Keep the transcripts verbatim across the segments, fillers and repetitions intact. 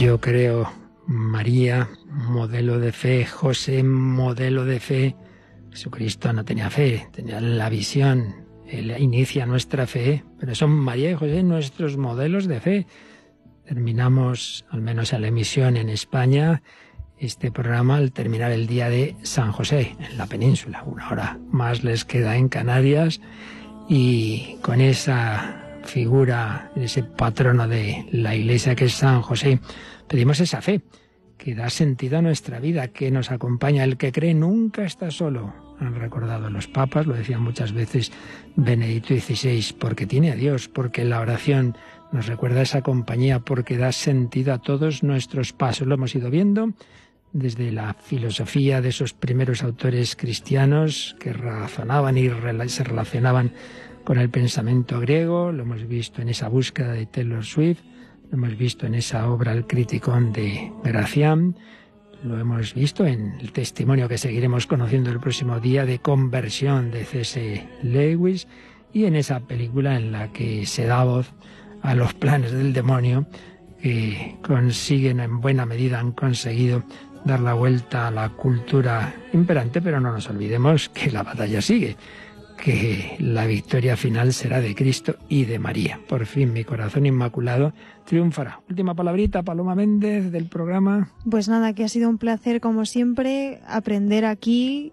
Yo creo, María, modelo de fe, José, modelo de fe. Jesucristo no tenía fe, tenía la visión. Él inicia nuestra fe, pero son María y José nuestros modelos de fe. Terminamos, al menos en la emisión en España, este programa al terminar el día de San José, en la península. Una hora más les queda en Canarias y con esa figura, ese patrono de la Iglesia que es San José, pedimos esa fe que da sentido a nuestra vida, que nos acompaña. El que cree nunca está solo. Han recordado los papas, lo decían muchas veces Benedicto dieciséis, porque tiene a Dios, porque la oración nos recuerda esa compañía, porque da sentido a todos nuestros pasos. Lo hemos ido viendo desde la filosofía de esos primeros autores cristianos que razonaban y se relacionaban con el pensamiento griego. Lo hemos visto en esa búsqueda de Taylor Swift, lo hemos visto en esa obra El Criticón de Gracián, lo hemos visto en el testimonio que seguiremos conociendo el próximo día de Conversión de C S Lewis, y en esa película en la que se da voz a los planes del demonio, que consiguen, en buena medida han conseguido dar la vuelta a la cultura imperante, pero no nos olvidemos que la batalla sigue, que la victoria final será de Cristo y de María. Por fin mi corazón inmaculado triunfará. Última palabrita, Paloma Méndez, del programa. Pues nada, que ha sido un placer como siempre aprender aquí,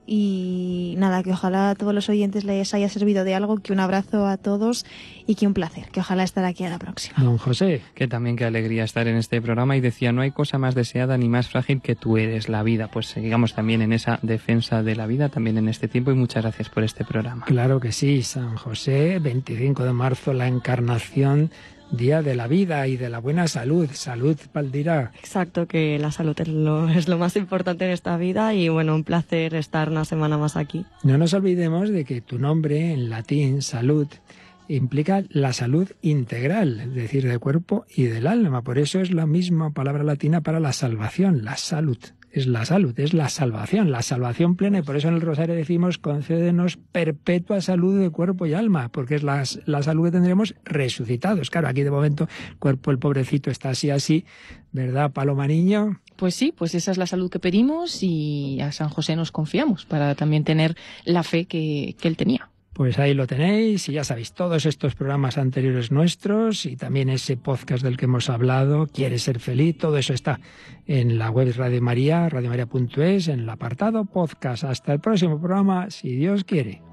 y nada, que ojalá a todos los oyentes les haya servido de algo, que un abrazo a todos y que un placer, que ojalá estar aquí a la próxima. Don José. Que también qué alegría estar en este programa, y decía, no hay cosa más deseada ni más frágil que tú eres, la vida. Pues sigamos también en esa defensa de la vida, también en este tiempo, y muchas gracias por este programa. Claro que sí, San José, veinticinco de marzo, la encarnación, Día de la vida y de la buena salud. Salud, Valdira. Exacto, que la salud es lo, es lo más importante en esta vida, y bueno, un placer estar una semana más aquí. No nos olvidemos de que tu nombre en latín, salud, implica la salud integral, es decir, del cuerpo y del alma. Por eso es la misma palabra latina para la salvación, la salud. Es la salud, es la salvación, la salvación plena, y por eso en el rosario decimos, concédenos perpetua salud de cuerpo y alma, porque es la, la salud que tendremos resucitados. Claro, aquí de momento el cuerpo, el pobrecito, está así, así, ¿verdad, Paloma Niño? Pues sí, pues esa es la salud que pedimos, y a San José nos confiamos para también tener la fe que, que él tenía. Pues ahí lo tenéis, y ya sabéis, todos estos programas anteriores nuestros y también ese podcast del que hemos hablado, ¿Quieres ser feliz? Todo eso está en la web Radio María, radio maría punto es, en el apartado podcast. Hasta el próximo programa, si Dios quiere.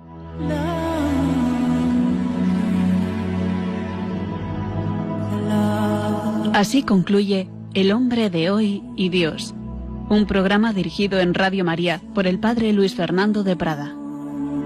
Así concluye El hombre de hoy y Dios, un programa dirigido en Radio María por el Padre Luis Fernando de Prada.